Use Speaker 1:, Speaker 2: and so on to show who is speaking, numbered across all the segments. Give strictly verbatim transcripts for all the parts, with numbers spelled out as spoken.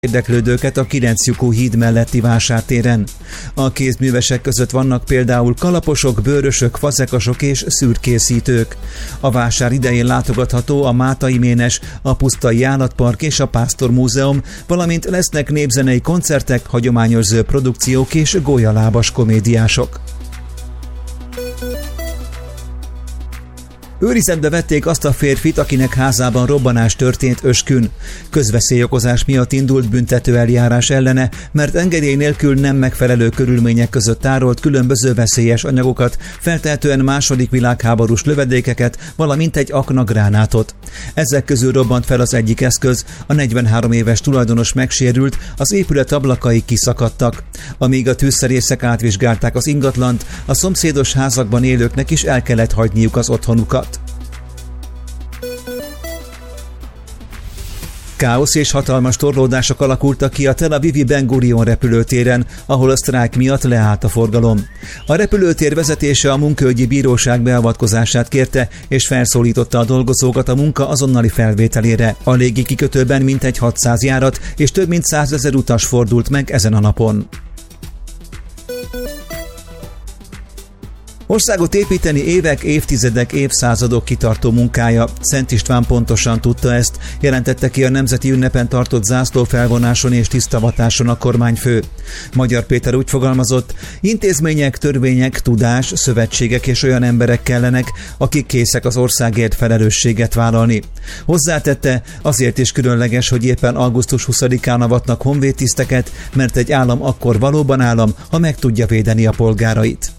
Speaker 1: érdeklődőket a kilenc lyukú híd melletti vásártéren. A kézművesek között vannak például kalaposok, bőrösök, fazekasok és szürkészítők. A vásár idején látogatható a Mátai Ménes, a Pusztai Állatpark és a Pásztor Múzeum, valamint lesznek népzenei koncertek, hagyományőrző produkciók és gólyalábas komédiások. Őrizetbe vették azt a férfit, akinek házában robbanás történt Öskün. Közveszélyokozás miatt indult büntetőeljárás ellene, mert engedély nélkül nem megfelelő körülmények között tárolt különböző veszélyes anyagokat, feltehetően második világháborús lövedékeket, valamint egy aknagránátot. Ezek közül robbant fel az egyik eszköz, a negyvenhárom éves tulajdonos megsérült, az épület ablakai kiszakadtak. Amíg a tűzszerészek átvizsgálták az ingatlant, a szomszédos házakban élőknek is el kellett hagyniuk az otthonukat. Káosz és hatalmas torlódások alakultak ki a Tel Avivi Ben Gurion repülőtéren, ahol a sztrájk miatt leállt a forgalom. A repülőtér vezetése a munkaügyi bíróság beavatkozását kérte, és felszólította a dolgozókat a munka azonnali felvételére. A légi kikötőben mintegy hatszáz járat és több mint százezer utas fordult meg ezen a napon. Országot építeni évek, évtizedek, évszázadok kitartó munkája. Szent István pontosan tudta ezt, jelentette ki a nemzeti ünnepen tartott zászlófelvonáson és tisztavatáson a kormányfő. Magyar Péter úgy fogalmazott, intézmények, törvények, tudás, szövetségek és olyan emberek kellenek, akik készek az országért felelősséget vállalni. Hozzátette, azért is különleges, hogy éppen augusztus huszadikán avatnak honvédtiszteket, mert egy állam akkor valóban állam, ha meg tudja védeni a polgárait.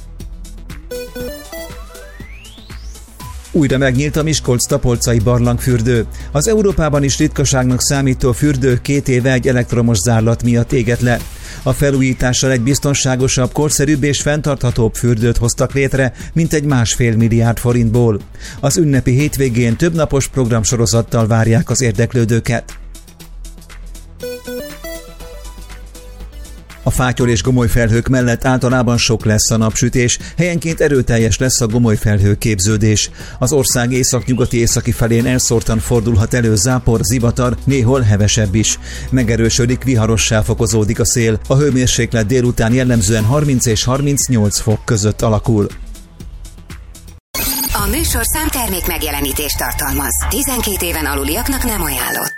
Speaker 1: Újra megnyílt a Miskolc-Tapolcai barlangfürdő. Az Európában is ritkaságnak számító fürdő két éve egy elektromos zárlat miatt égett le. A felújítással egy biztonságosabb, korszerűbb és fenntarthatóbb fürdőt hoztak létre, mint egy másfél milliárd forintból. Az ünnepi hétvégén többnapos programsorozattal várják az érdeklődőket. A fátyol és gomoly felhők mellett általában sok lesz a napsütés, helyenként erőteljes lesz a gomoly felhő képződés. Az ország északnyugati északi felén elszórtan fordulhat elő zápor, zivatar, néhol hevesebb is. Megerősödik, viharossá fokozódik a szél, a hőmérséklet délután jellemzően harminc és harmincnyolc fok között alakul.
Speaker 2: A műsorszám termék megjelenítést tartalmaz. tizenkét éven aluliaknak nem ajánlott.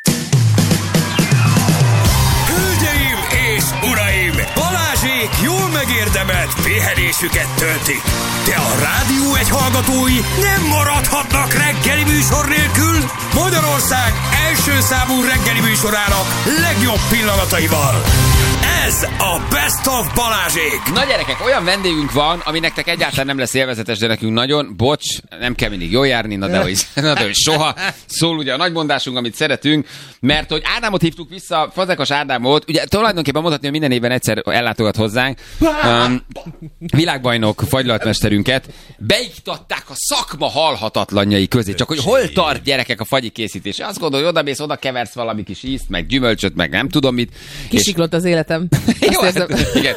Speaker 3: Hölgyeim és uraim! Balázsék jól megérdemelt pihenésüket töltik. De a Rádió egy hallgatói nem maradhatnak reggeli műsor nélkül. Magyarország első számú reggeli műsorának legjobb pillanataival. Ez a Best of Balázsék.
Speaker 4: Na gyerekek, olyan vendégünk van, ami nektek egyáltalán nem lesz élvezetes, de nekünk nagyon. Bocs, nem kell mindig jól járni, na de hogy, na de hogy soha. Szól ugye a nagymondásunk, amit szeretünk, mert hogy Ádámot hívtuk vissza, Fazekas Ádámot, ugye tulajdonképpen mondhatni, hogy minden évben egyszer ellátogat hozzánk. Um, világbajnok fagylaltmesterünket beiktatták a szakma halhatatlanjai közé. Csak hogy hol tart gyerekek a fagyi készítése? Azt gondolod, hogy odamész, oda keversz valami kis ízt, meg gyümölcsöt, meg nem tudom mit.
Speaker 5: Kisiklott az életem.
Speaker 4: Jó, hát, igen.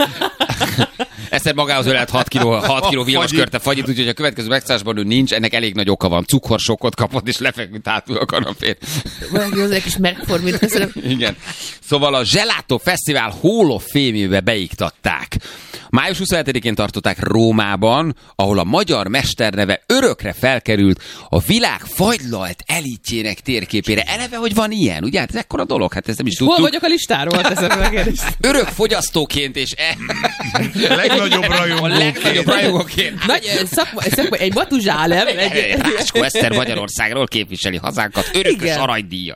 Speaker 4: Egyszer magához ölelt hat kiló villamoskörte fagyit, úgyhogy a következő megszállásban ő nincs, ennek elég nagy oka van. Cukorsokkot kapott, és lefeküdt hátul a kanapén.
Speaker 5: Valaki hozzá egy kis megformít, köszönöm.
Speaker 4: Igen. Szóval a Gelato Fesztivál Hall of Fame-ébe beiktatták. május huszonhetedikén tartották Rómában, ahol a magyar mesterneve örökre felkerült a világ fagylalt elitjének térképére. Eleve, hogy van ilyen, ugye? Hát ez ekkora dolog, hát ezt nem is tudtuk.
Speaker 5: Hol vagyok a listáról?
Speaker 4: Örök fogyasztóként és e...
Speaker 6: legnagyobb rajongóként.
Speaker 4: A legnagyobb rajongóként.
Speaker 5: Nagy, szakma, szakma, egy Matuzsálem.
Speaker 4: Egy... Ráskó Eszter Magyarországról képviseli hazánkat örökös aranydíjjal.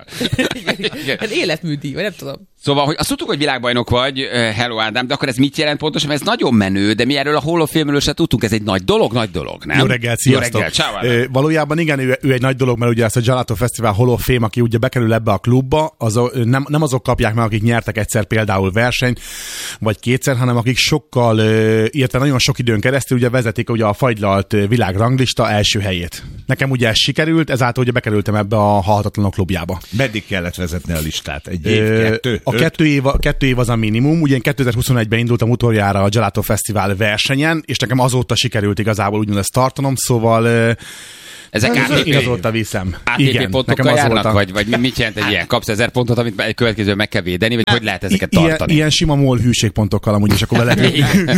Speaker 5: Hát életműdíj, vagy nem tudom.
Speaker 4: Szóval, hogy azt tudtuk, hogy világbajnok vagy, hello Ádám, de akkor ez mit jelent pontosan? Ez nagyon menő, de mi erről a Hall of Fame-ről se tudtunk, ez egy nagy dolog, nagy dolog, nem?
Speaker 6: Jó reggelt, sziasztok!
Speaker 4: Jó reggelt, ciao,
Speaker 6: valójában igen, ő, ő egy nagy dolog, mert ugye ezt a Gelato Fesztivál Hall of Fame, aki ugye bekerül ebbe a klubba, az, nem, nem azok kapják meg, akik nyertek egyszer például versenyt, vagy kétszer, hanem akik sokkal, illetve nagyon sok időn keresztül ugye vezetik ugye a fagylalt világranglista első helyét. Nekem ugye ez sikerült, ezáltal ugye bekerültem ebbe a halhatatlanok klubjába.
Speaker 7: Meddig kellett vezetni a listát? Egy év, kettő?
Speaker 6: A kettő év, kettő év az a minimum. Ugye én kétezer-huszonegyben indultam utoljára a Gelato Fesztivál versenyen, és nekem azóta sikerült igazából úgymond ezt tartanom, szóval
Speaker 4: Ezek
Speaker 6: Én
Speaker 4: á té pé,
Speaker 6: azóta viszem.
Speaker 4: á té pé
Speaker 6: Igen,
Speaker 4: pontokkal
Speaker 6: nekem az
Speaker 4: járnak,
Speaker 6: volt a-
Speaker 4: vagy, vagy mit jelent egy ilyen? Kapsz ezer pontot, amit egy következő meg kell védeni, vagy hogy lehet ezeket
Speaker 6: I-
Speaker 4: tartani?
Speaker 6: Ilyen, ilyen sima mól hűségpontokkal amúgy is akkor vele.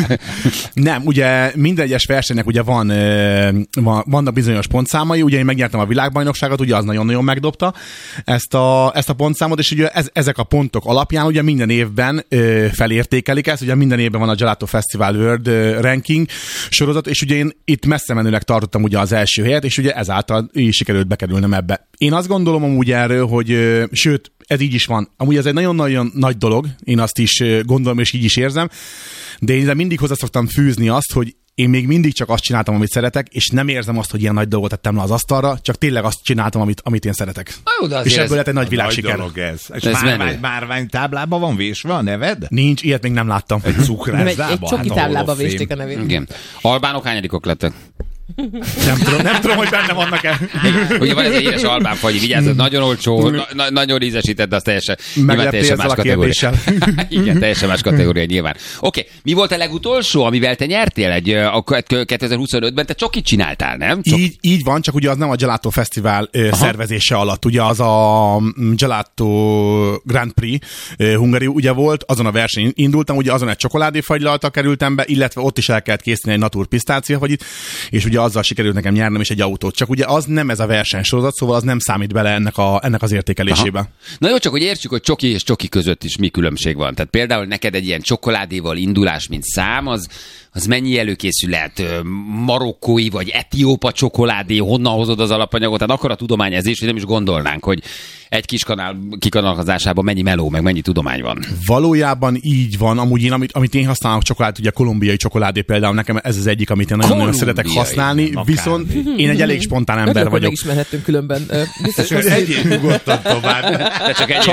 Speaker 6: Nem, ugye minden egyes versenynek ugye van, ö, van, vannak bizonyos pontszámai, ugye én megnyertem a világbajnokságot, ugye az nagyon-nagyon megdobta ezt a, ezt a pontszámot, és ugye ez, ezek a pontok alapján ugye minden évben ö, felértékelik ezt, ugye minden évben van a Gelato Festival World ö, Ranking sorozat, és ugye én itt messze menőleg tartottam ugye az első helyet, és ugye ezáltal így sikerült bekerülnem ebbe. Én azt gondolom amúgy erről, hogy ö, sőt, ez így is van. Amúgy ez egy nagyon-nagyon nagy dolog, én azt is ö, gondolom, és így is érzem, de én mindig hozzá szoktam fűzni azt, hogy én még mindig csak azt csináltam, amit szeretek, és nem érzem azt, hogy ilyen nagy dolgot tettem le az asztalra, csak tényleg azt csináltam, amit, amit én szeretek.
Speaker 4: Jó, de
Speaker 6: És
Speaker 4: azért
Speaker 6: ebből
Speaker 4: ez-
Speaker 6: lett egy nagy
Speaker 7: Nagy
Speaker 6: világsiker.
Speaker 7: dolog ez. És
Speaker 4: Ez menő.
Speaker 7: márvány, márvány táblában van vésve a neved?
Speaker 6: Nincs, ilyet még nem láttam.
Speaker 7: Egy
Speaker 5: Nem, egy,
Speaker 7: cukrászdába?
Speaker 5: egy csoki
Speaker 7: Hát,
Speaker 5: táblába
Speaker 7: Hall of Fame.
Speaker 5: vésték a nevét.
Speaker 4: Igen. Albánok hányadikok lettek?
Speaker 6: Nem tudom, nem tudom, hogy benne vannak-e.
Speaker 4: Ugye van ez egy édes albán fagyi, vigyázz, nagyon olcsó, na, na, nagyon ízesített, de az teljesen, nyilván
Speaker 6: Megleptél
Speaker 4: teljesen
Speaker 6: ezzel
Speaker 4: más
Speaker 6: a
Speaker 4: kategória.
Speaker 6: kérdéssel.
Speaker 4: Igen, teljesen más kategória nyilván. Oké, okay. Mi volt a legutolsó, amivel te nyertél egy ö, a kétezer-huszonötben? Te csokit csináltál, nem? Csok...
Speaker 6: Így, így van, csak ugye az nem a Gelato Fesztivál ö, szervezése alatt. Ugye az a mm, Gelato Grand Prix ö, Hungaria ugye volt, azon a versenyen indultam, ugye azon egy csokoládéfagylaltal kerültem be, illetve ott is el kellett készíteni egy natur pisztáciafagyit, és ugye azzal sikerült nekem nyernem is egy autót. Csak ugye az nem ez a versenysorozat, szóval az nem számít bele ennek, a, ennek az értékelésébe.
Speaker 4: Aha. Na jó, csak hogy értsük, hogy csoki és csoki között is mi különbség van. Tehát például neked egy ilyen csokoládéval indulás, mint szám, az, az mennyi előkészület, ö, marokkói vagy etiópa csokoládé, honnan hozod az alapanyagot? Tehát akkor a tudomány ez is, hogy nem is gondolnánk, hogy egy kis kanál kikanalazásában mennyi meló, meg mennyi tudomány van.
Speaker 6: Valójában így van, amúgy én, amit, amit én használok csokoládét, ugye a kolumbiai csokoládé például, nekem ez az egyik, amit én nagyon-nagyon szeretek használni, viszont én egy elég spontán ember
Speaker 5: Örülök, hogy
Speaker 6: vagyok.
Speaker 5: megismerhettünk különben. Ö, Biztos, hogy
Speaker 7: Egyéb nyugodtan tovább.
Speaker 4: De csak egy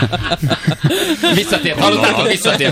Speaker 4: Visszatért, hallottátok, visszatért.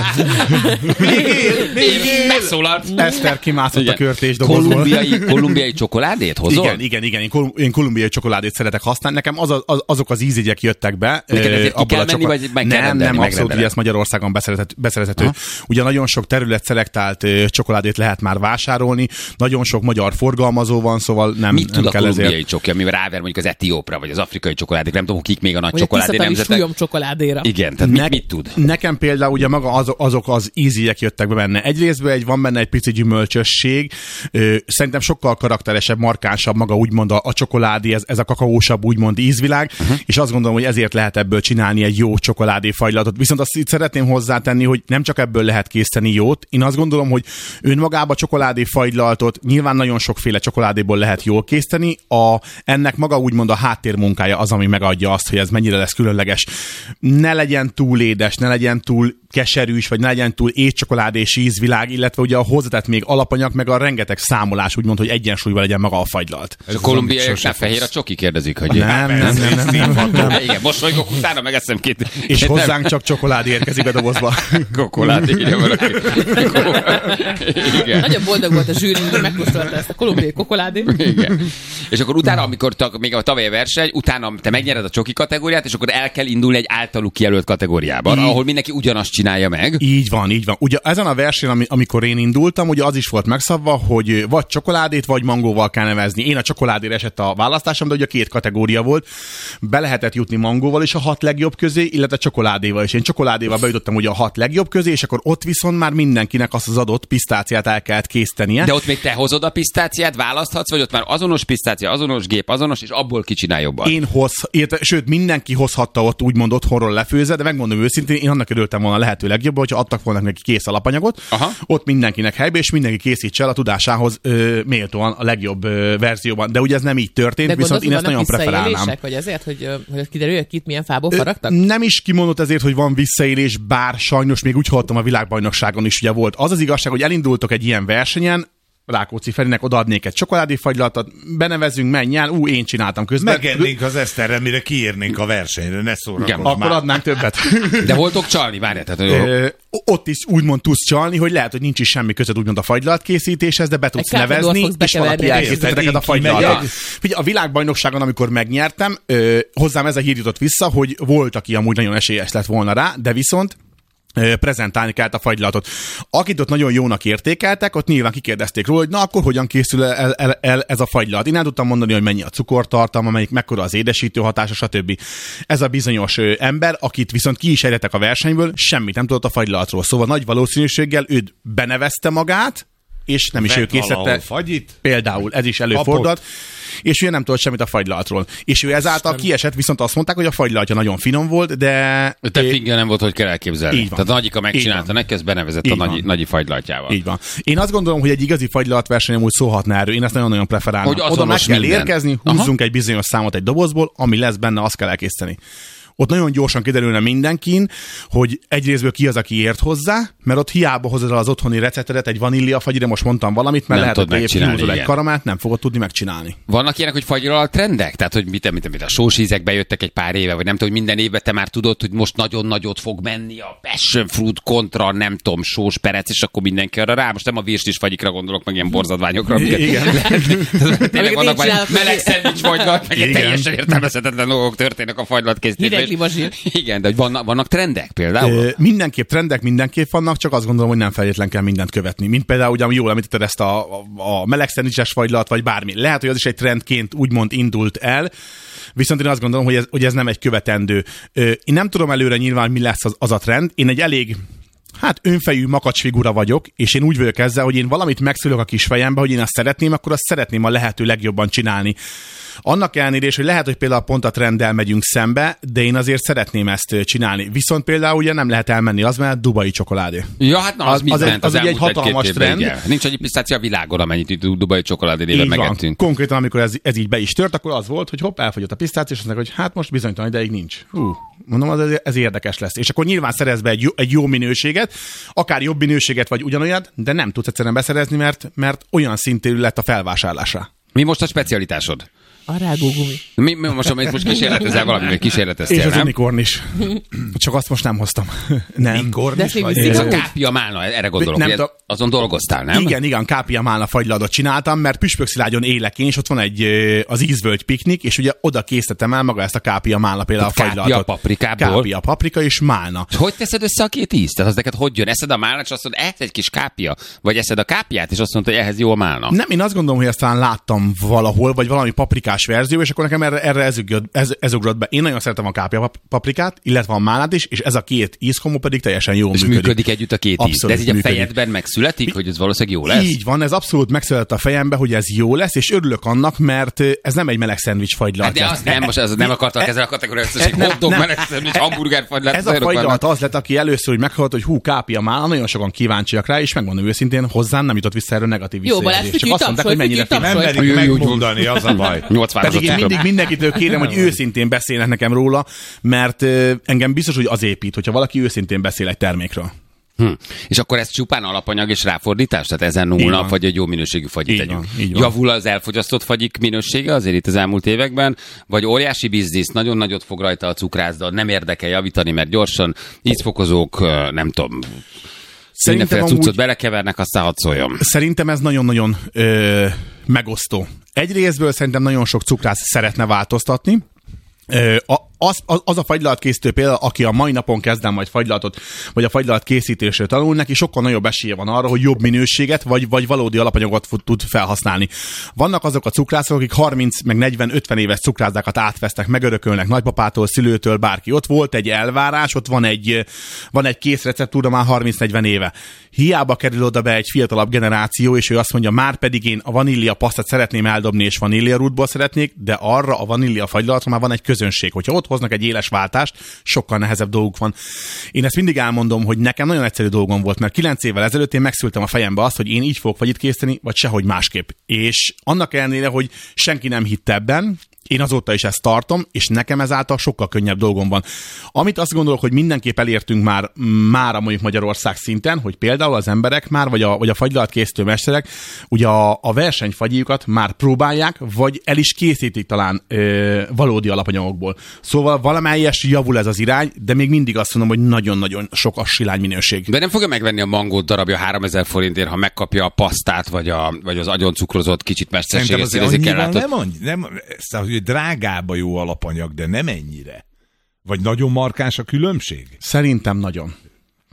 Speaker 4: Megszólalt.
Speaker 6: Eszter kimászott
Speaker 4: Igen.
Speaker 6: a körtés dobozból.
Speaker 4: Kolumbiai, kolumbiai csokoládét hozol?
Speaker 6: Igen, igen, igen. Én, kolum- én kolumbiai csokoládét szeretek használni. Nekem az, a- az, azok az ízjegyek jöttek be.
Speaker 4: Neked ezért ki
Speaker 6: abból
Speaker 4: kell
Speaker 6: a
Speaker 4: menni,
Speaker 6: csokol-
Speaker 4: vagy meg kell
Speaker 6: Nem,
Speaker 4: rendelni,
Speaker 6: nem, abszolút,
Speaker 4: megrendeled?
Speaker 6: ugye ezt Magyarországon beszerezhető. beszerezhető. Ugye nagyon sok terület szelektált ö, csokoládét lehet már vásárolni, nagyon sok magyar forgalmazó van, szóval nem,
Speaker 4: Mit tud
Speaker 6: nem
Speaker 4: a
Speaker 6: kell
Speaker 4: kolumbiai
Speaker 6: ezért.
Speaker 4: csoki, amivel ráver mondjuk az etiópra, vagy az afrikai csokoládék, nem tudom, kik még a nagy
Speaker 5: vagy a
Speaker 4: csokoládé
Speaker 5: tisztatani
Speaker 4: nemzetek.
Speaker 5: súlyom csokoládéra.
Speaker 4: Igen, tehát mit,
Speaker 6: Ne-
Speaker 4: mit tud?
Speaker 6: Nekem például ugye maga az, azok az ízjegyek jöttek be benne. Egyrésztben egy, van benne egy pici gyümölcsösség, ö, szerintem sokkal karakteresebb, markánsabb maga úgymond a, a csokoládé, ez, ez a kakaósabb úgymond ízvilág, uh-huh. és azt gondolom, hogy ezért lehet ebből csinálni egy jó csokoládéfagylatot. Viszont azt itt szeretném hozzátenni, hogy nem csak ebből lehet készíteni jót. Én azt gondolom, hogy önmagában csokoládéfagylaltot nyilván nagyon sokféle csokoládéból lehet jól készíteni. A, ennek maga úgymond a háttérmunkája az, ami megadja azt, hogy ez mennyire lesz különleges. Ne legyen túl édes, ne legyen túl keserűs, vagy ne legyen túl étcsokoládés ízvilág, illetve ugye a hozzátett még alapanyag, meg a rengeteg számolás, úgymond, hogy egyensúlyban legyen maga a fagylalt.
Speaker 4: És a kolumbiaiaknál fehér a csoki, kérdezik, hogy...
Speaker 6: Nem, nem, nem, nem, nem, nem.
Speaker 4: Igen, mosolygok, utána megeszem két...
Speaker 6: És
Speaker 4: két
Speaker 6: hozzánk csak csokoládé érkezik a dobozba.
Speaker 4: Kokoládé, írja valaki. Igen.
Speaker 5: Nagyon boldog volt a zsűri, hogy megkóstolta ezt a kolumbiai kokoládét.
Speaker 4: Igen. És akkor utána, amikor ta, még a tavalyi verseny, utána te megnyered a csoki kategóriát, és akkor el kell indulni egy általuk kijelölt kategóriában, ahol mindenki ugyanazt csinálja meg.
Speaker 6: Így van, így van. Ugye ezen a versenyen, ami, amikor én indultam, ugye az is volt megszabva, hogy vagy csokoládét, vagy mangóval kell nevezni. Én a csokoládére esett a választásom, de ugye két kategória volt. Be lehetett jutni mangóval is a hat legjobb közé, illetve csokoládéval is. Én csokoládéval bejutottam ugye a hat legjobb közé, és akkor ott viszont már mindenkinek azt az adott pisztáciát el kellett készítenie.
Speaker 4: De ott még te hozod a pisztáciát, választhatsz, vagy ott már azonos pisztácia, azonos gép, azonos, és abból kicsinál jobban.
Speaker 6: Én hoz, érte, sőt, mindenki hozhatta ott úgymond otthonról lefőzve, de megmondom őszintén, én annak örültem volna a lehető legjobban, hogyha adtak volna neki kész alapanyagot,
Speaker 4: Aha.
Speaker 6: ott mindenkinek helybe, és mindenki készítse el a tudásához ö, méltóan a legjobb ö, verzióban. De ugye ez nem így történt,
Speaker 5: De
Speaker 6: viszont én ezt nagyon preferálnám.
Speaker 5: visszaélések, vagy ezért, hogy, ö, hogy kiderül, hogy kit milyen fából faragtak?
Speaker 6: Nem is kimondott ezért, hogy van visszaélés, bár sajnos még úgy hallottam a világbajnokságon is ugye volt. Az az igazság, hogy elindultok egy ilyen versenyen, Rákóczi Ferinek odaadnék egy csokoládéfagylatot, benevezünk, menjen, ú, én csináltam közben.
Speaker 7: Megennénk az Eszterre, mire kiérnénk a versenyre, ne szórakozz
Speaker 6: Akkor
Speaker 7: már.
Speaker 6: adnánk többet.
Speaker 4: De voltok csalni, várjál, tehát...
Speaker 6: Ö, ott is úgymond tudsz csalni, hogy lehet, hogy nincs is semmi között úgymond a fagylalt készítéshez, de be tudsz
Speaker 5: Egy
Speaker 6: nevezni,
Speaker 5: kávédort fogsz
Speaker 6: és valaki
Speaker 5: bekeverni.
Speaker 6: elkészített
Speaker 7: Érted,
Speaker 6: neked a
Speaker 7: én kimegyek.
Speaker 6: fagylaltot. Figyelj, a világbajnokságon, amikor megnyertem, ö, hozzám ez a hír jutott vissza, hogy volt, aki amúgy nagyon esélyes lett volna rá, de viszont prezentálni kellett a fagylaltot. Akit ott nagyon jónak értékeltek, ott nyilván kikérdezték róla, hogy na akkor hogyan készül el, el, el ez a fagylalt. Én el tudtam mondani, hogy mennyi a cukortartalma, melyik mekkora az édesítő hatása, stb. Ez a bizonyos ö, ember, akit viszont ki is ejtettek a versenyből, semmit nem tudott a fagylaltról. Szóval nagy valószínűséggel őt benevezte magát, és nem is
Speaker 7: Vett
Speaker 6: ő készítette.
Speaker 7: Fagyit?
Speaker 6: Például, ez is előfordult. És ő nem tudott semmit a fagylaltról. És ő ezáltal Isten. kiesett, viszont azt mondták, hogy a fagylaltja nagyon finom volt, de...
Speaker 4: Te fingja nem volt, hogy kell elképzelni.
Speaker 6: Így van.
Speaker 4: Tehát a nagyika megcsinálta, neki ezt benevezett
Speaker 6: Így
Speaker 4: a
Speaker 6: van.
Speaker 4: nagy, nagyi fagylaltjával.
Speaker 6: Így van. Én azt gondolom, hogy egy igazi fagylaltverseny amúgy szólhatna erről. Én ezt nagyon-nagyon preferálom.
Speaker 4: Hogy
Speaker 6: Oda meg kell
Speaker 4: minden.
Speaker 6: érkezni, húzzunk Aha. egy bizonyos számot egy dobozból, ami lesz benne, azt kell elkészíteni. Ott nagyon gyorsan kiderülne mindenkin, hogy egyrészből ki az, aki ért hozzá, mert ott hiába hozod el az otthoni receptedet, egy vaníliafagyire, most mondtam valamit, mert
Speaker 4: nem
Speaker 6: lehet, hogy kihúzol egy karamát, nem fogod tudni megcsinálni.
Speaker 4: Vannak ilyenek, hogy fagylalal trendek? Tehát, hogy mit, mit, mit a sós ízek bejöttek egy pár éve, vagy nem tudom, hogy minden évben te már tudod, hogy most nagyon nagyot fog menni a passion fruit kontra, nem tudom, sós perec, és akkor mindenki arra rá. Most nem a virslis fagyikra gondolok, meg ilyen borzadványokra.
Speaker 6: Igen.
Speaker 4: Tényleg vannak már meleg szendvics fagylalt, meg egy teljesen értelmezhetetlen dolgok történnek a fagylat készítésben. Igen, de hogy vannak, vannak trendek például?
Speaker 6: Ö, mindenképp trendek, mindenképp vannak, csak azt gondolom, hogy nem feltétlen kell mindent követni. Mint például, ugye, jól említetted ezt a, a, a meleg szendvicses fagylalt, vagy bármi. Lehet, hogy az is egy trendként úgymond indult el, viszont én azt gondolom, hogy ez, hogy ez nem egy követendő. Ö, én nem tudom előre nyilván, mi lesz az, az a trend. Én egy elég hát önfejű makacs figura vagyok, és én úgy vagyok ezzel, hogy én valamit megszülök a kis fejembe, hogy én azt szeretném, akkor azt szeretném a lehető legjobban csinálni. Annak ellenére is, hogy lehet, hogy például pont a trenddel megyünk szembe, de én azért szeretném ezt csinálni. Viszont például ugye nem lehet elmenni az, mert dubai csokoládé.
Speaker 4: Ja, hát na, az, az,
Speaker 6: az, egy, az egy hatalmas trend.
Speaker 4: Igen. Nincs egy pisztácia a világon, amennyit dubai csokoládé néven megettünk.
Speaker 6: Konkrétan, amikor ez, ez így be is tört, akkor az volt, hogy hopp, elfogyott a pisztácia, és azt mondják, hogy hát most bizonytalan ideig nincs. Hú, mondom, az, ez érdekes lesz. És akkor nyilván szerez be egy jó, egy jó minőséget, akár jobb minőséget, vagy ugyanolyat, de nem tudsz egyszerűen beszerezni, mert, mert olyan szintű lett a felvásárlása.
Speaker 4: Mi most a specialitásod?
Speaker 5: A rágógumi.
Speaker 4: Mi, mi most, amit most kísérletezel valami, vagy kísérleteztél,
Speaker 6: és az
Speaker 4: nem?
Speaker 6: unikorn is. Csak azt most nem hoztam. Nem.
Speaker 7: Unikorn is vagy?
Speaker 4: Ez a kápia málna, erre gondolok,
Speaker 6: nem
Speaker 4: hogy ez, azon dolgoztál, nem?
Speaker 6: Igen, igen, kápia málna fagylaltot csináltam, mert Püspökszilágyon élek én, és ott van egy az ízvölgy piknik, és ugye oda készítettem el maga ezt a kápia málna, például a fagylaltot.
Speaker 4: Kápia paprikából?
Speaker 6: Kápia paprika és málna.
Speaker 4: És hogy teszed össze a két ízt? Tehát az neked hogy jön? Eszed a málnát, és azt mondod, ehhez egy kis kápia? Vagy eszed a kápiát, és azt mondod, hogy ehhez jó a málna?
Speaker 6: Nem, én azt gondolom, hogy ezt talán láttam valahol, vagy valami paprikás verzió, és akkor nekem erre, erre ez, ugrott, ez, ez ugrott be. Én nagyon szeretem a kápia paprikát, illetve a málnát is, és ez a két ízkomó pedig teljesen jól
Speaker 4: és
Speaker 6: működik.
Speaker 4: működik együtt a két íz. De ez így
Speaker 6: működik.
Speaker 4: a fejedben megszületik, hogy ez valószínűleg jó lesz?
Speaker 6: Így van, ez abszolút megszületett a fejembe, hogy ez jó lesz, és örülök annak, mert ez nem egy meleg szendvics fagylalt.
Speaker 4: Hát de azt nem, most ez nem akartak ezzel a kategóriát, hogy hotdog, meleg szendvics, hamburger fagylalt.
Speaker 6: Ez a fagylalt az lett, aki először úgy meghallott, hogy hú, kápia málna, nagyon sokan kíváncsiak rá, és megmondom őszintén, hozzám nem jutott vissza erről negatív visszajelzés. Csak azt mondták, hogy mennyire
Speaker 7: nem merik megmondani, az a baj.
Speaker 6: Pedig én mindig mindenkitől kérem, hogy őszintén beszélnek nekem róla, mert engem biztos, hogy az épít, hogyha valaki őszintén beszél egy termékről.
Speaker 4: Hm. És akkor ez csupán alapanyag és ráfordítás? Tehát ezen nulla, vagy egy jó minőségű fagyit tegyünk. Javul az elfogyasztott fagyik minősége azért itt az elmúlt években, vagy óriási biznisz, nagyon nagyot fog rajta a cukrászda, nem érdekel javítani, mert gyorsan ízfokozók, nem tudom, mindenféle cuccot belekevernek, aztán hadd szóljon.
Speaker 6: Szerintem ez nagyon-nagyon ö, megosztó. Egyrészből szerintem nagyon sok cukrász szeretne változtatni. Ö, a, az, az a fagylaltkészítő például, aki a mai napon kezd el majd fagylaltot, vagy a fagylalt készítésről tanul, neki sokkal nagyobb esélye van arra, hogy jobb minőséget, vagy, vagy valódi alapanyagot tud felhasználni. Vannak azok a cukrászok, akik harminc, meg negyven, ötven éves cukrászdákat átvesztek, megörökölnek nagypapától, szülőtől, bárki. Ott volt egy elvárás, ott van egy, van egy kész receptúra már harminc-negyven éve. Hiába kerül oda be egy fiatalabb generáció, és ő azt mondja, már pedig én a vanília pasztát szeretném eldobni, és vanília rútból szeretnék, de arra a vanília fagylatra már van egy közönség. Hogyha ott hoznak egy éles váltást, sokkal nehezebb dolguk van. Én ezt mindig elmondom, hogy nekem nagyon egyszerű dolgom volt, mert kilenc évvel ezelőtt én megszültem a fejembe azt, hogy én így fogok fagyit készíteni, vagy sehogy másképp. És annak ellenére, hogy senki nem hitt ebben, én azóta is ezt tartom, és nekem ezáltal sokkal könnyebb dolgom van. Amit azt gondolok, hogy mindenképp elértünk már, már a mondjuk Magyarország szinten, hogy például az emberek már, vagy a, vagy a fagylalt készítő mesterek, ugye a, a versenyfagyiukat már próbálják, vagy el is készítik talán ö, valódi alapanyagokból. Szóval valamelyes javul ez az irány, de még mindig azt mondom, hogy nagyon-nagyon sok a silány minőség.
Speaker 4: De nem fogja megvenni a mangót darabja háromezer forintért, ha megkapja a pasztát, vagy, a, vagy az agyon cukrozott kicsit mesterséges színezékkel látott.
Speaker 7: Nem, nem, nem drágább a jó alapanyag, de nem ennyire. Vagy nagyon markáns a különbség?
Speaker 6: Szerintem nagyon.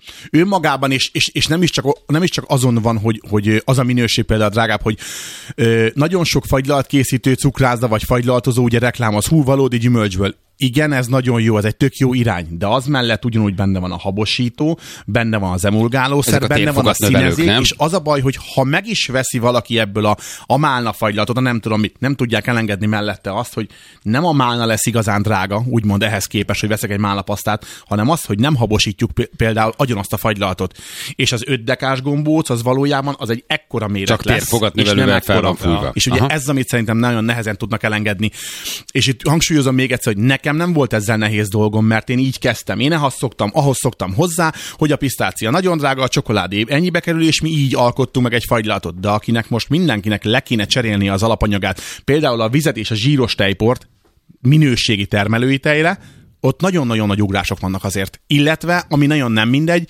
Speaker 6: önmagában, és, és, és nem, is csak, nem is csak azon van, hogy, hogy az a minőség például drágább, hogy ö, nagyon sok fagylaltkészítő, cukrászda vagy fagylaltozó ugye reklámoz, hú, valódi gyümölcsből. Igen, ez nagyon jó, ez egy tök jó irány, de az mellett ugyanúgy benne van a habosító, benne van az emulgálószer, benne van a színezék, és az a baj, hogy ha meg is veszi valaki ebből a, a málna fagylatot, nem tudom mit, nem tudják elengedni mellette azt, hogy nem a málna lesz igazán drága, úgymond ehhez képest, hogy veszek egy málnapasztát, hanem az, hogy nem habosítjuk például agyon azt a fagylaltot. És az öt dekás gombóc, az valójában az egy ekkora méret
Speaker 4: csak
Speaker 6: lesz.
Speaker 4: Csak térfogatnövelővel fel van fújva.
Speaker 6: És ugye aha. ez, amit szerintem nagyon nehezen tudnak elengedni. És itt hangsúlyozom még egyszer, hogy nekem nem volt ezzel nehéz dolgom, mert én így kezdtem. Én ahhoz szoktam, ahhoz szoktam hozzá, hogy a pisztácia nagyon drága, a csokoládé ennyibe kerül, és mi így alkottunk meg egy fagylatot. De akinek most mindenkinek le kéne cserélni az alapanyagát, például a vizet és a zsíros tejport minőségi termelői tejre, ott nagyon-nagyon nagy ugrások vannak azért. Illetve, ami nagyon nem mindegy,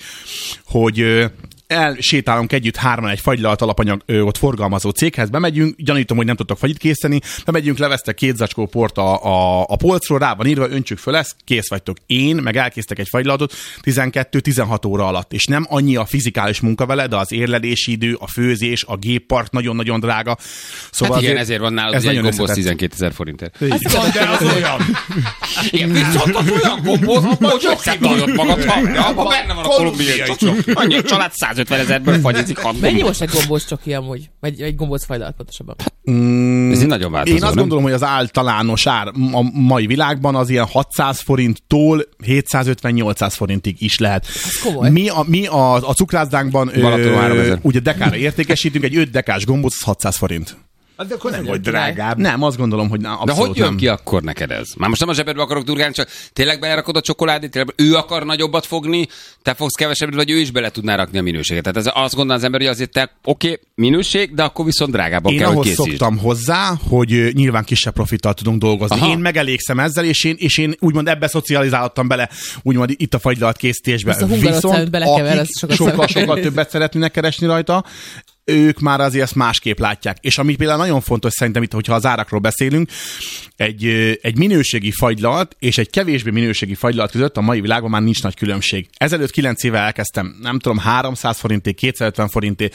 Speaker 6: hogy elsétálunk együtt hárman egy fagylalt alapanyag ö, ott forgalmazó céghez, bemegyünk, gyanítom, hogy nem tudtok fagyit készíteni, bemegyünk, levesztek két zacskó port a, a, a polcról, rá van írva, öntsük föl ezt, kész vagytok. Én meg elkésztek egy fagylaltot tizenkettő-tizenhat óra alatt, és nem annyi a fizikális munka vele, de az érlelési idő, a főzés, a géppart nagyon-nagyon drága.
Speaker 4: Szóval hát igen, ezért van nálad ez egy gombóc tizenkétezer forintért.
Speaker 7: De az olyan.
Speaker 4: Igen, viszont az olyan gombóc, hogy összetadod magad, ha benne van a kolumbiai csoki. Annyi család százötven ezerből fagyizik.
Speaker 5: Mennyi most egy gombóc csoki amúgy? Vagy egy gombóc fagylalt pontosabban?
Speaker 6: Mm,
Speaker 4: ez így nagyon változó,
Speaker 6: Én azt nem? gondolom, hogy az általános ár a mai világban az ilyen hatszáz forinttól hétszázötven-nyolcszáz forintig is lehet. Mi a, mi a, a cukrászdánkban ö, ugye dekára értékesítünk, egy öt dekás gombóc hatszáz forint.
Speaker 7: Hát de akkor nem vagy drágább.
Speaker 6: Nem, azt gondolom, hogy na, abszolút
Speaker 4: de hogy jön
Speaker 6: nem.
Speaker 4: ki akkor neked ez? Már most nem a zsebedbe akarok durgálni, csak tényleg belerakod a csokoládét, tényleg ő akar nagyobbat fogni, te fogsz kevesebbet, vagy ő is bele tudná rakni a minőséget. Tehát ez, azt gondolom az ember, hogy azért te oké, okay, minőség, de akkor viszont drágábban
Speaker 6: én
Speaker 4: kell, hogy
Speaker 6: készítsd. Én ahhoz szoktam hozzá, hogy nyilván kisebb profittal tudunk dolgozni. Aha. Én megelégszem ezzel, és én, és én úgymond ebbe szocializáltam bele, úgymond itt a fagylalt készítésbe.
Speaker 5: Viszont akik
Speaker 6: sokkal többet szeretnének keresni rajta, ők már azért ezt másképp látják. És ami például nagyon fontos szerintem itt, hogyha az árakról beszélünk, egy, egy minőségi fagylalt és egy kevésbé minőségi fagylalt között a mai világban már nincs nagy különbség. Ezelőtt kilenc éve elkezdtem, nem tudom, háromszáz forinté, kétszázötven forinté,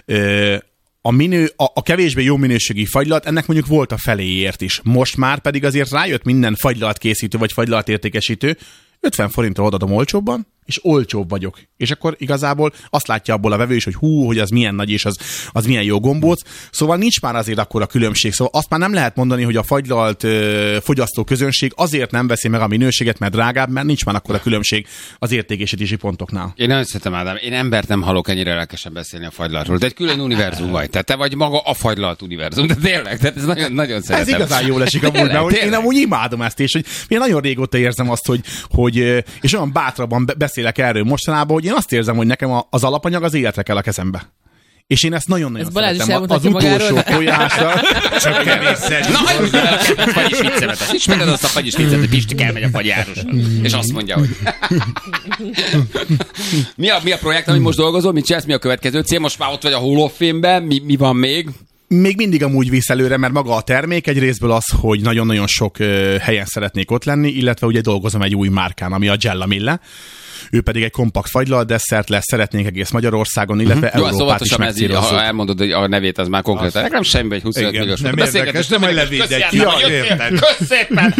Speaker 6: a, minő, a, a kevésbé jó minőségi fagylalt, ennek mondjuk volt a feléért is. Most már pedig azért rájött minden fagylalt készítő vagy fagylalt értékesítő, ötven forintra odadom olcsóbban, és olcsóbb vagyok. És akkor igazából azt látja abból a vevő is, hogy hú, hogy az milyen nagy, és az, az milyen jó gombóc. Szóval nincs már azért akkora különbség. Szóval azt már nem lehet mondani, hogy a fagylalt ö, fogyasztó közönség azért nem veszi meg a minőséget, mert drágább, mert nincs már akkora különbség az értékesítési pontoknál.
Speaker 4: Én nem szeretem, Ádám. Én embert nem hallok ennyire lelkesen beszélni a fagylaltról. De egy külön univerzum vagy. Tehát te vagy maga a fagylalt univerzum. De tényleg, tehát ez nagyon, nagyon szeretem.
Speaker 6: Ez igazán jól esik amúgy, mert hogy én amúgy imádom ezt, és hogy én nagyon régóta érzem azt, hogy, hogy és olyan bátrabban beszélek erről mostanában, hogy én azt érzem, hogy nekem az alapanyag az életre kell a kezembe. És én ezt nagyon-nagyon
Speaker 5: ez
Speaker 6: szeretem. Az utolsó tojásra.
Speaker 7: Csak kevésszer.
Speaker 4: Na, hogy a fagyis viccemet. Ismered azt a fagyis viccet, hogy Pisti elmegy a fagyárosra. És azt mondja, hogy... mi, a, mi a projekt, amit most dolgozol? Mit csinálsz? Mi a következő cél? Most már ott vagy a Hall of Fame-ben. Mi, mi van még?
Speaker 6: Még mindig amúgy visz előre, mert maga a termék egy részből az, hogy nagyon-nagyon sok uh, helyen szeretnék ott lenni, illetve ugye dolgozom egy új márkán, ami a Gella Mille. Ő pedig egy kompakt fagylalt desszert lesz, szeretnénk egész Magyarországon, illetve uh-huh. Európát is megcélozzuk.
Speaker 4: Ha elmondod, hogy a nevét, az már konkrétan. Nekem semmi, egy huszonöt milliós.
Speaker 7: Nem érdekes, nem egy levédek ki.
Speaker 4: Kösz szépen!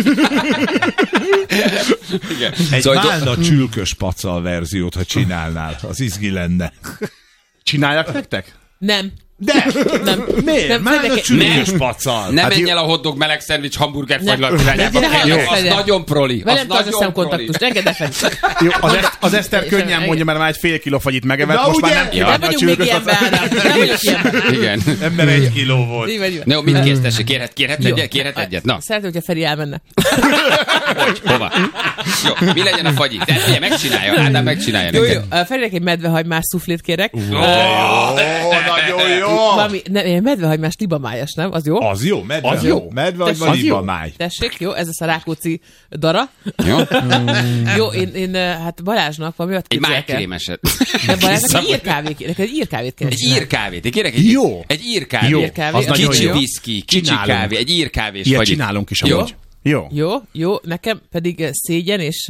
Speaker 7: Egy málna csülkös pacal verziót, ha csinálnál, az izgi lenne.
Speaker 6: Csináljak nektek?
Speaker 5: Nem.
Speaker 7: De!
Speaker 5: Nem.
Speaker 7: Miért?
Speaker 5: Nem,
Speaker 7: Már a csülkös
Speaker 4: nem.
Speaker 7: pacal.
Speaker 4: Ne hát menj el a hotdog meleg szendvics hamburger fagylalt irányába. Az nagyon proli.
Speaker 5: Velem tarts a szemkontaktust, engedd ne fenn.
Speaker 6: Jó, az, ezt, az Eszter könnyen mondja, mert már egy fél kiló fagyit megevett,
Speaker 7: na,
Speaker 6: most
Speaker 7: ugye?
Speaker 6: már nem
Speaker 5: Ja. Nem vagyunk még ilyenben, Ádám. Nem vagyunk ilyenben.
Speaker 4: Igen.
Speaker 7: Ember egy kiló volt.
Speaker 4: Na jó, mit kérsz, tessék? Kérhet, kérhet egyet? Kérhet egyet? Na.
Speaker 5: Szeretném, hogyha Feri elmenne.
Speaker 4: Hogy? Hova? Jó, mi legyen a fagyi? Tehát ugye megcsinálja, Ádám megcsinálja
Speaker 5: Jó,
Speaker 4: nekem.
Speaker 5: jó. Ferinek egy medvehagymás szuflét kérek.
Speaker 7: Ó, nagyon jó.
Speaker 5: Valami, ne, medvehagymás libamájas, nem? Az jó?
Speaker 7: Az jó, medve.
Speaker 6: Az jó.
Speaker 7: Medve vagy van libamáj.
Speaker 5: Tessék, jó, ez lesz a Rákóczi dara.
Speaker 4: Jó?
Speaker 5: Jó, én, én, hát Balázsnak valami olyat
Speaker 4: Egy
Speaker 5: képzelek el.
Speaker 4: májkrémeset.
Speaker 5: De Balázsnak egy írkávét kérek, egy írkávét kérek.
Speaker 4: Egy írkávét. Én kérek egy,
Speaker 6: jó.
Speaker 4: Egy írkávét.
Speaker 6: Jó,
Speaker 5: írkávé.
Speaker 6: az nagyon
Speaker 4: Kicsi
Speaker 6: jó.
Speaker 4: viszki, kicsi
Speaker 6: Csinálunk.
Speaker 4: kávé, egy írkávés
Speaker 6: Ilyet
Speaker 4: fagyit.
Speaker 6: csinálunk is
Speaker 4: Jó?
Speaker 6: amúgy. Jó.
Speaker 5: Jó, jó, nekem pedig szégyen és...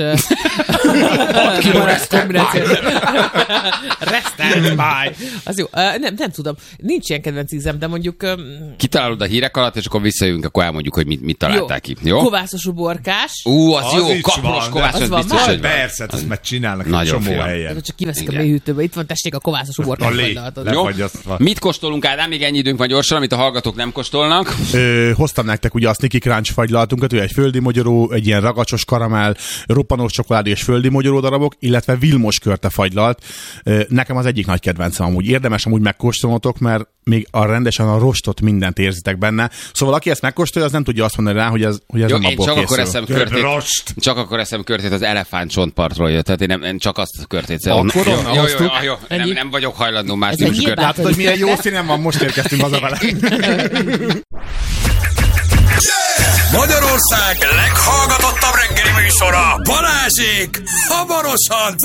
Speaker 5: kombináció. Restart by. Az jó. Uh, nem, nem tudom. Nincs ilyen kedvenc ízem, de mondjuk... Um...
Speaker 4: Kitalálod a hírek alatt, és akkor visszajövünk, akkor elmondjuk, hogy mit, mit találták
Speaker 5: jó.
Speaker 4: ki. Jó?
Speaker 5: Kovászos uborkás.
Speaker 4: Ú, az,
Speaker 7: Az
Speaker 4: jó,
Speaker 7: is
Speaker 4: kapros
Speaker 7: van,
Speaker 4: kovászos
Speaker 5: az van,
Speaker 4: biztos,
Speaker 5: van.
Speaker 4: hogy van.
Speaker 7: Persze, ezt már csinálnak egy
Speaker 4: Nagyon
Speaker 7: csomó
Speaker 4: fiam.
Speaker 7: helyen.
Speaker 5: Csak kiveszik
Speaker 4: Igen.
Speaker 5: a mélyhűtőbe. Itt van, tessék, a kovászos uborkás.
Speaker 7: A lé.
Speaker 5: fagylalatot.
Speaker 4: Jó?
Speaker 7: Lefagyasztva.
Speaker 4: Mit kóstolunk, Ádám? Még ennyi időnk van gyorsan, amit a hallgatók nem kóstolnak.
Speaker 6: Ö, hoztam nektek ugye a Sneaky Crunch fagylaltunkat, ő egy földi mogyoró, egy ilyen ragacsos karamell, roppanós csokoládé és földi mogyoró darabok, illetve Vilmos körte fagylalt. Ö, nekem az egyik nagy kedvencem amúgy. Érdemes amúgy megkóstolnotok, mert még a rendesen a rostot mindent érzitek benne. Szóval aki ezt megkóstolja, az nem tudja azt mondani rá, hogy ez, hogy ez
Speaker 4: Jó,
Speaker 6: nem
Speaker 4: én
Speaker 6: abból
Speaker 4: csak
Speaker 6: készül.
Speaker 4: akkor eszem körtét.
Speaker 7: Rost.
Speaker 4: Csak akkor eszem körtét az elefántcsontpartról jött. Tehát én, nem, én csak azt a körtét.
Speaker 6: Akkor
Speaker 4: jó,
Speaker 6: onnan
Speaker 4: jó, jó,
Speaker 6: hoztuk.
Speaker 4: jó, jó, nem,
Speaker 5: Ennyi.
Speaker 4: nem vagyok hajlandó más
Speaker 5: Ez
Speaker 4: típusú
Speaker 5: egy
Speaker 4: körtét.
Speaker 6: Látod, hogy milyen jó színen van, most érkeztünk haza vele.
Speaker 3: Magyarország leghallgatottabb reggeli műsora, Balázsék hamarosan